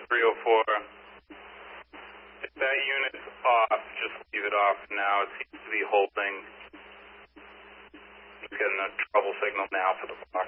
304. If that unit's off, just leave it off now. It seems to be holding. It's getting a trouble signal now for the box.